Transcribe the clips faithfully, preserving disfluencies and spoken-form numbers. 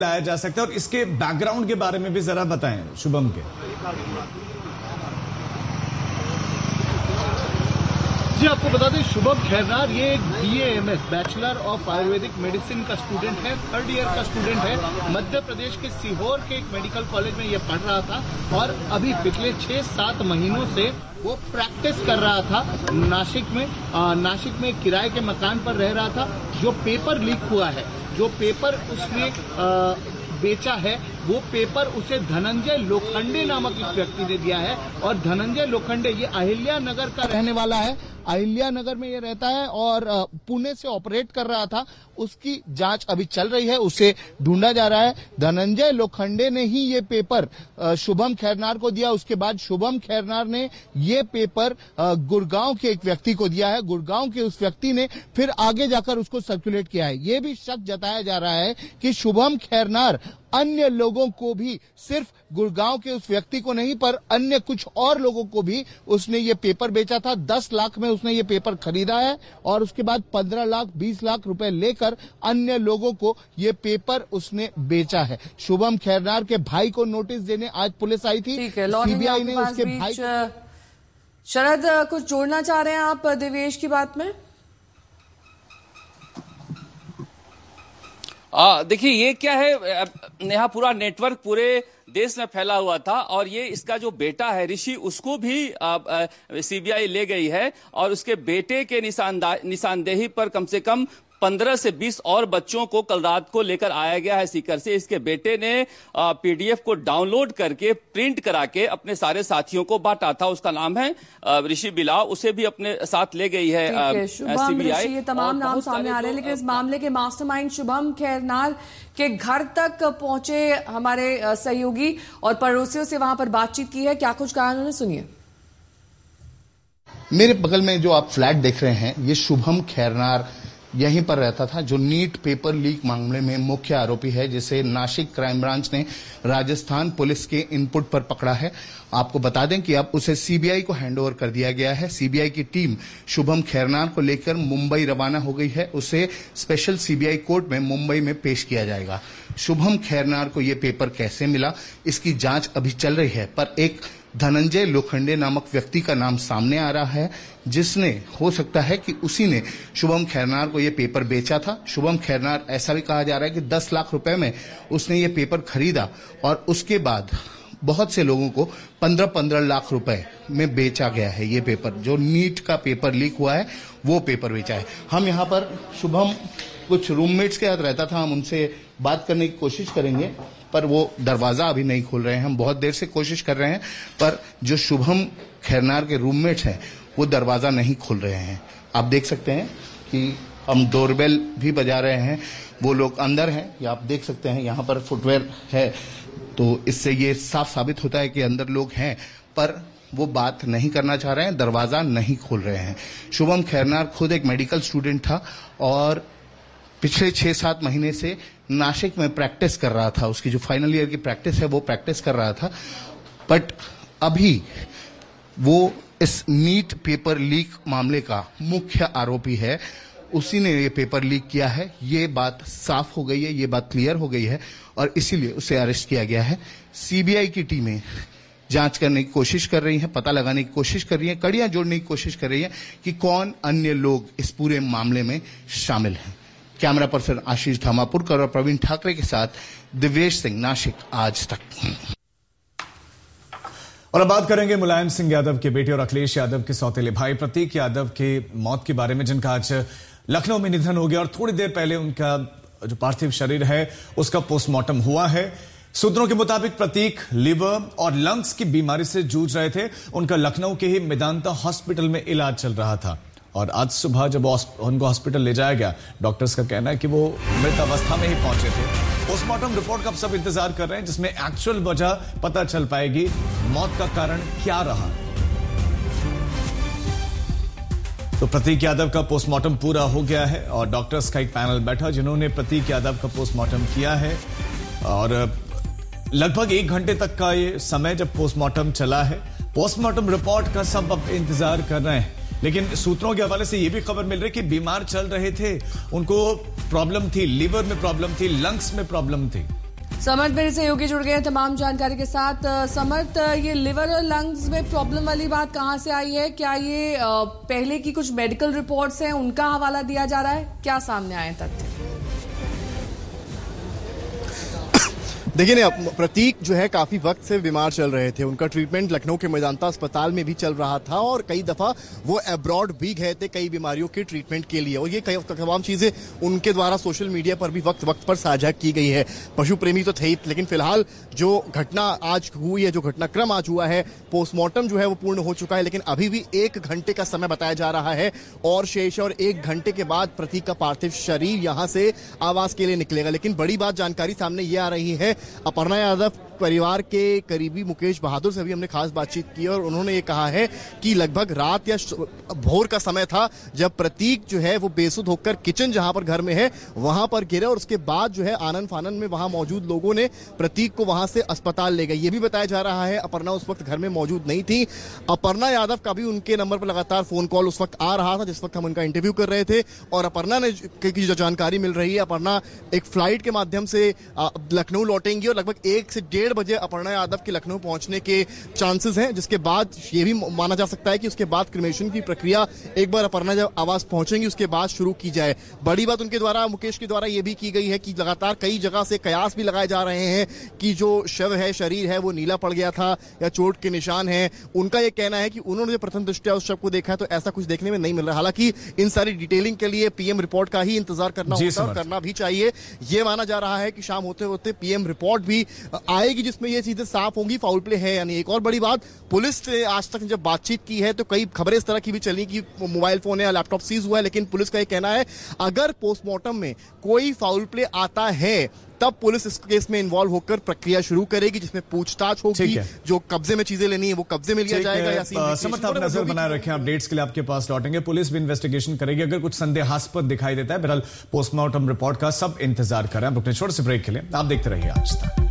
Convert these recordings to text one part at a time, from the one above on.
लाया जा सकता है और इसके बैकग्राउंड के बारे में भी जरा बताएं शुभम के। जी आपको बता दें, शुभम खैरनार ये एक BAMS bachelor of Ayurvedic medicine का स्टूडेंट है, थर्ड ईयर का स्टूडेंट है। मध्य प्रदेश के सीहोर के एक मेडिकल कॉलेज में ये पढ़ रहा था और अभी पिछले छह सात महीनों से वो प्रैक्टिस कर रहा था नासिक में। आ, नासिक में किराए के मकान पर रह रहा था। जो पेपर लीक हुआ है, जो पेपर उसने आ, बेचा है, वो पेपर उसे धनंजय लोखंडे नामक एक व्यक्ति ने दिया है। और धनंजय लोखंडे ये अहिल्या नगर का रहने वाला है, अहिल्या नगर में ये रहता है और पुणे से ऑपरेट कर रहा था। उसकी जांच अभी चल रही है, उसे ढूंढा जा रहा है। धनंजय लोखंडे ने ही ये पेपर शुभम खैरनार को दिया। उसके बाद शुभम खैरनार ने ये पेपर गुड़गांव के एक व्यक्ति को दिया है। गुड़गांव के उस व्यक्ति ने फिर आगे जाकर उसको सर्कुलेट किया है। ये भी शक जताया जा रहा है कि शुभम खैरनार अन्य लोगों को भी, सिर्फ गुड़गांव के उस व्यक्ति को नहीं पर अन्य कुछ और लोगों को भी उसने ये पेपर बेचा था। दस लाख में उसने ये पेपर खरीदा है और उसके बाद पंद्रह लाख बीस लाख रुपए लेकर अन्य लोगों को ये पेपर उसने बेचा है। शुभम खैरनार के भाई को नोटिस देने आज पुलिस आई थी। सीबीआई ने उसके भाई शरद कुछ जोड़ना चाह रहे हैं आप देवेश की बात में? देखिए ये क्या है, नेहा, पूरा नेटवर्क पूरे देश में फैला हुआ था और ये इसका जो बेटा है ऋषि, उसको भी सीबीआई ले गई है और उसके बेटे के निशानदेही पर कम से कम पंद्रह से बीस और बच्चों को कल रात को लेकर आया गया है सीकर से। इसके बेटे ने पीडीएफ को डाउनलोड करके प्रिंट करा के अपने सारे साथियों को बांटा था। उसका नाम है ऋषि बिलाव, उसे भी अपने साथ ले गई है सीबीआई। ये तमाम नाम सामने आ रहे हैं, लेकिन इस मामले के मास्टरमाइंड शुभम खैरनार के घर तक पहुंचे हमारे सहयोगी और पड़ोसियों से वहां पर बातचीत की है। क्या कुछ कहा उन्होंने, सुनिए। मेरे बगल में जो आप फ्लैट देख रहे हैं, ये शुभम खैरनार यहीं पर रहता था, जो नीट पेपर लीक मामले में मुख्य आरोपी है, जिसे नासिक क्राइम ब्रांच ने राजस्थान पुलिस के इनपुट पर पकड़ा है। आपको बता दें कि अब उसे सीबीआई को हैंडओवर कर दिया गया है। सीबीआई की टीम शुभम खैरनार को लेकर मुंबई रवाना हो गई है। उसे स्पेशल सीबीआई कोर्ट में मुंबई में पेश किया जाएगा। शुभम खैरनार को यह पेपर कैसे मिला, इसकी जांच अभी चल रही है, पर एक धनंजय लोखंडे नामक व्यक्ति का नाम सामने आ रहा है, जिसने, हो सकता है कि उसी ने शुभम खैरनार को यह पेपर बेचा था। शुभम खैरनार, ऐसा भी कहा जा रहा है कि दस लाख रुपए में उसने ये पेपर खरीदा और उसके बाद बहुत से लोगों को पंद्रह पंद्रह लाख रुपए में बेचा गया है। ये पेपर, जो नीट का पेपर लीक हुआ है, वो पेपर बेचा है। हम यहाँ पर शुभम कुछ रूममेट्स के साथ रहता था, हम उनसे बात करने की कोशिश करेंगे, पर वो दरवाजा अभी नहीं खोल रहे हैं। हम बहुत देर से कोशिश कर रहे हैं, पर जो शुभम खैरनार के रूममेट्स हैं वो दरवाजा नहीं खोल रहे हैं। आप देख सकते हैं कि हम डोरबेल भी बजा रहे हैं, वो लोग अंदर हैं। या आप देख सकते हैं यहाँ पर फुटवेयर है, तो इससे ये साफ साबित होता है कि अंदर लोग हैं, पर वो बात नहीं करना चाह रहे हैं, दरवाजा नहीं खोल रहे हैं। शुभम खैरनार खुद एक मेडिकल स्टूडेंट था और पिछले छह सात महीने से नासिक में प्रैक्टिस कर रहा था। उसकी जो फाइनल ईयर की प्रैक्टिस है वो प्रैक्टिस कर रहा था, बट अभी वो इस नीट पेपर लीक मामले का मुख्य आरोपी है। उसी ने ये पेपर लीक किया है, ये बात साफ हो गई है, ये बात क्लियर हो गई है और इसीलिए उसे अरेस्ट किया गया है। सीबीआई की टीमें जांच करने की कोशिश कर रही हैं, पता लगाने की कोशिश कर रही हैं, कड़ियां जोड़ने की कोशिश कर रही हैं कि कौन अन्य लोग इस पूरे मामले में शामिल हैं। कैमरा पर्सन आशीष धामापुरकर और प्रवीण ठाकरे के साथ दिव्येश सिंह, नासिक, आज तक। और अब बात करेंगे मुलायम सिंह यादव के बेटे और अखिलेश यादव के सौतेले भाई प्रतीक यादव के मौत के बारे में, जिनका आज लखनऊ में निधन हो गया और थोड़ी देर पहले उनका जो पार्थिव शरीर है उसका पोस्टमार्टम हुआ है। सूत्रों के मुताबिक प्रतीक लिवर और लंग्स की बीमारी से जूझ रहे थे। उनका लखनऊ के ही मेदांता हॉस्पिटल में इलाज चल रहा था और आज सुबह जब उनको हॉस्पिटल ले जाया गया, डॉक्टर्स का कहना है कि वो मृत अवस्था में ही पहुंचे थे। पोस्टमार्टम रिपोर्ट का अब सब इंतजार कर रहे हैं, जिसमें एक्चुअल वजह पता चल पाएगी, मौत का कारण क्या रहा। तो प्रतीक यादव का पोस्टमार्टम पूरा हो गया है और डॉक्टर्स का एक पैनल बैठा जिन्होंने प्रतीक यादव का पोस्टमार्टम किया है और लगभग एक घंटे तक का ये समय जब पोस्टमार्टम चला है। पोस्टमार्टम रिपोर्ट का सब अब इंतजार कर रहे हैं, लेकिन सूत्रों के हवाले से यह भी खबर मिल रही है कि बीमार चल रहे थे, उनको प्रॉब्लम थी, लीवर में प्रॉब्लम थी, लंग्स में प्रॉब्लम थी। समर्थ मेरे सहयोगी जुड़ गए हैं तमाम जानकारी के साथ। समर्थ, ये लिवर और लंग्स में प्रॉब्लम वाली बात कहां से आई है? क्या ये पहले की कुछ मेडिकल रिपोर्ट्स हैं, उनका हवाला दिया जा रहा है? क्या सामने आए तथ्य? देखिए ना, प्रतीक जो है काफी वक्त से बीमार चल रहे थे। उनका ट्रीटमेंट लखनऊ के मेदांता अस्पताल में भी चल रहा था और कई दफा वो अब्रॉड भी गए थे कई बीमारियों के ट्रीटमेंट के लिए, और ये कई तमाम चीजें उनके द्वारा सोशल मीडिया पर भी वक्त वक्त पर साझा की गई है। पशु प्रेमी तो थे ही, लेकिन फिलहाल जो घटना आज हुई है, जो घटनाक्रम आज हुआ है, पोस्टमार्टम जो है वो पूर्ण हो चुका है, लेकिन अभी भी एक घंटे का समय बताया जा रहा है और शेष, और एक घंटे के बाद प्रतीक का पार्थिव शरीर यहां से आवास के लिए निकलेगा। लेकिन बड़ी बात जानकारी सामने ये आ रही है, अपर्णा यादव परिवार के करीबी मुकेश बहादुर से भी हमने खास बातचीत की और उन्होंने ये कहा है कि लगभग रात या भोर का समय था जब प्रतीक जो है वो बेसुध होकर किचन जहां पर घर में है वहां पर गिरे, और उसके बाद जो है आनन फानन में वहां मौजूद लोगों ने प्रतीक को वहां से अस्पताल ले गए। ये भी बताया जा रहा है अपर्णा उस वक्त घर में मौजूद नहीं थी। अपर्णा यादव का भी उनके नंबर पर लगातार फोन कॉल उस वक्त आ रहा था जिस वक्त हम उनका इंटरव्यू कर रहे थे, और अपर्णा ने की जो जानकारी मिल रही है, अपर्णा एक फ्लाइट के माध्यम से लखनऊ लौटेंगी और लगभग एक से डेढ़ बजे अपर्णा यादव के लखनऊ पहुंचने के चांसेस हैं, जिसके बाद ये भी माना जा सकता है कि उसके बाद क्रिमेशन की प्रक्रिया एक बार अपर्णा जब आवास पहुंचेंगी उसके बाद शुरू की जाए। बड़ी बात उनके द्वारा, मुकेश के द्वारा ये भी की गई है कि लगातार कई जगह से कयास भी लगाए जा रहे हैं कि जो शव है, शरीर है, वो नीला पड़ गया था या चोट के निशान है। उनका यह कहना है कि उन्होंने जो प्रथम दृष्टया उस शव को देखा है तो ऐसा कुछ देखने में नहीं मिल रहा। हालांकि इन सारी डिटेलिंग के लिए पीएम रिपोर्ट का ही इंतजार करना होता है और करना भी चाहिए। ये माना जा रहा है कि शाम होते होते पीएम रिपोर्ट भी आएगी जिसमें ये चीजें साफ होंगी, फाउल प्ले है यानी। एक और बड़ी बात, पुलिस से आज तक जब बातचीत की है तो कई खबरें इस तरह की भी चली कि मोबाइल फोन या लैपटॉप सीज हुआ है, लेकिन पुलिस का ये कहना है अगर पोस्टमार्टम में कोई फाउल प्ले आता है तब पुलिस इस केस में इन्वॉल्व होकर प्रक्रिया शुरू करेगी जिसमें पूछताछ होगी, जो कब्जे में चीजें लेनी है वो कब्जे में लिया जाएगा। या समर्थ, आप नजर बनाए रखें, अपडेट्स के लिए आपके पास लौटेंगे। पुलिस भी इन्वेस्टिगेशन करेगी अगर कुछ संदेहास्पद दिखाई देता है। बहरहाल पोस्टमार्टम रिपोर्ट का सब इंतजार करें। हम रुकने छोटे से ब्रेक के लिए, आप देखते रहिए आज तक।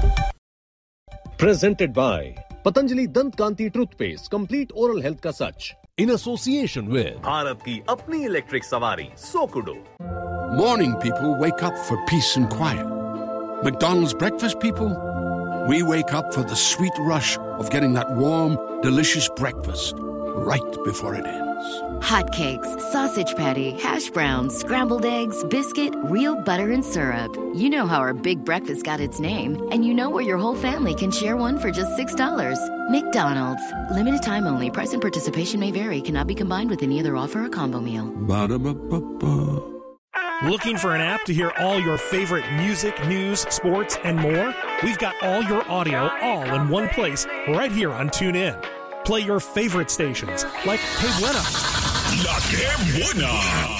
Presented by Patanjali Dant Kanti Toothpaste, complete oral health का सच, in association with भारत की अपनी इलेक्ट्रिक सवारी सोकुडो। Morning people wake up for peace and quiet. McDonald's breakfast people, we wake up for the sweet rush of getting that warm, delicious breakfast right before it ends. Hotcakes, sausage patty, hash browns, scrambled eggs, biscuit, real butter and syrup. You know how our big breakfast got its name, and you know where your whole family can share one for just six dollars. McDonald's. Limited time only. Price and participation may vary. Cannot be combined with any other offer or combo meal. Ba-da-ba-ba-ba. Looking for an app to hear all your favorite music, news, sports, and more? We've got all your audio all in one place right here on TuneIn. Play your favorite stations like Hey Buena, La Que Buena,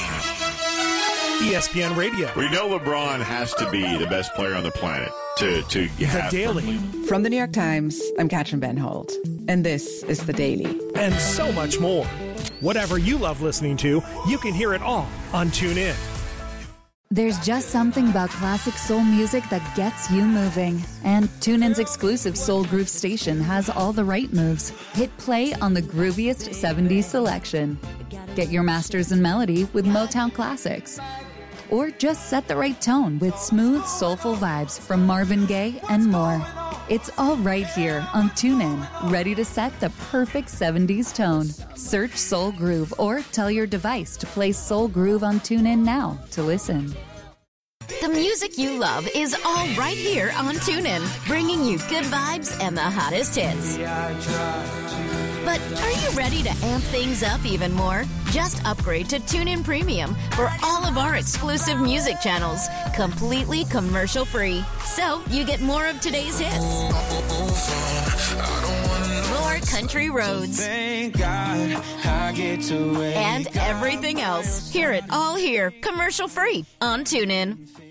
E S P N Radio. We know LeBron has to be the best player on the planet to, to have The Daily. From the New York Times, I'm Katrin Benholt, and this is The Daily. And so much more. Whatever you love listening to, you can hear it all on TuneIn. There's just something about classic soul music that gets you moving. And TuneIn's exclusive Soul Groove station has all the right moves. Hit play on the grooviest seventies selection. Get your masters in melody with Motown classics. Or just set the right tone with smooth, soulful vibes from Marvin Gaye and more. It's all right here on TuneIn, ready to set the perfect seventies tone. Search Soul Groove or tell your device to play Soul Groove on TuneIn now to listen. The music you love is all right here on TuneIn, bringing you good vibes and the hottest hits. But are you ready to amp things up even more? Just upgrade to TuneIn Premium for all of our exclusive music channels, completely commercial free. So you get more of today's hits, more country roads, and everything else. Hear it all here, commercial free on TuneIn.